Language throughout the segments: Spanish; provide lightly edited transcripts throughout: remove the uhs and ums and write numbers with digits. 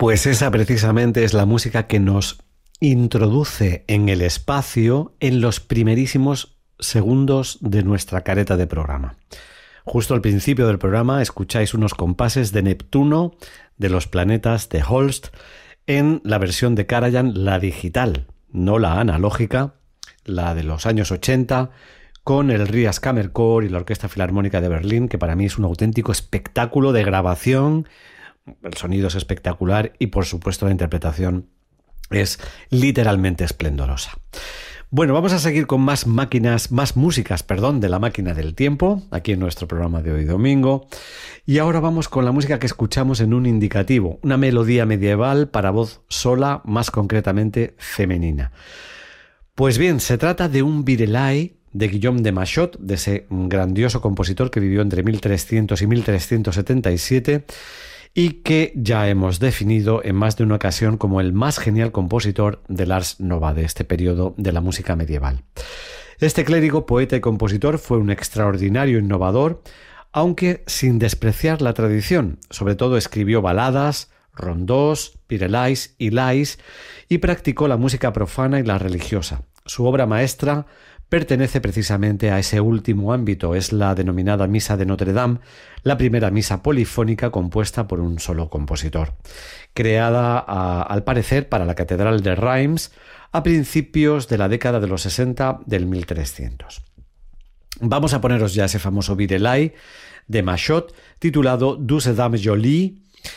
Pues esa precisamente es la música que nos introduce en el espacio en los primerísimos segundos de nuestra careta de programa. Justo al principio del programa escucháis unos compases de Neptuno, de los planetas de Holst, en la versión de Karajan, la digital, no la analógica, la de los años 80, con el Rias Kammerchor y la Orquesta Filarmónica de Berlín, que para mí es un auténtico espectáculo de grabación. El sonido es espectacular y, por supuesto, la interpretación es literalmente esplendorosa. Bueno, vamos a seguir con más músicas de la máquina del tiempo, aquí en nuestro programa de hoy domingo. Y ahora vamos con la música que escuchamos en un indicativo, una melodía medieval para voz sola, más concretamente femenina. Pues bien, se trata de un Virelai de Guillaume de Machaut, de ese grandioso compositor que vivió entre 1300 y 1377, y que ya hemos definido en más de una ocasión como el más genial compositor del Ars Nova, de este periodo de la música medieval. Este clérigo, poeta y compositor fue un extraordinario innovador, aunque sin despreciar la tradición. Sobre todo escribió baladas, rondós, pirelais y lais, y practicó la música profana y la religiosa. Su obra maestra pertenece precisamente a ese último ámbito, es la denominada Misa de Notre Dame, la primera misa polifónica compuesta por un solo compositor, creada al parecer para la Catedral de Reims a principios de la década de los 60 del 1300. Vamos a poneros ya ese famoso Virelai de Machaut, titulado Douce Dame Jolie,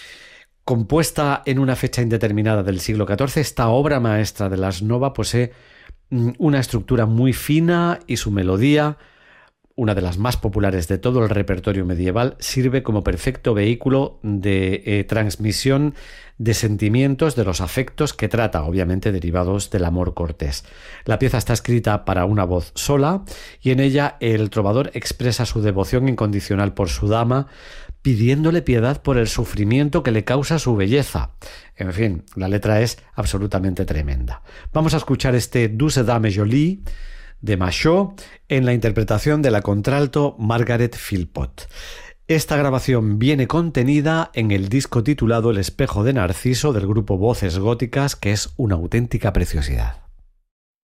compuesta en una fecha indeterminada del siglo XIV. Esta obra maestra de l'Ars Nova posee una estructura muy fina y su melodía, una de las más populares de todo el repertorio medieval, sirve como perfecto vehículo de transmisión de sentimientos, de los afectos que trata, obviamente derivados del amor cortés. La pieza está escrita para una voz sola y en ella el trovador expresa su devoción incondicional por su dama, pidiéndole piedad por el sufrimiento que le causa su belleza. En fin, la letra es absolutamente tremenda. Vamos a escuchar este Douce Dame Jolie de Machaut en la interpretación de la contralto Margaret Philpott. Esta grabación viene contenida en el disco titulado El espejo de Narciso del grupo Voces Góticas, que es una auténtica preciosidad.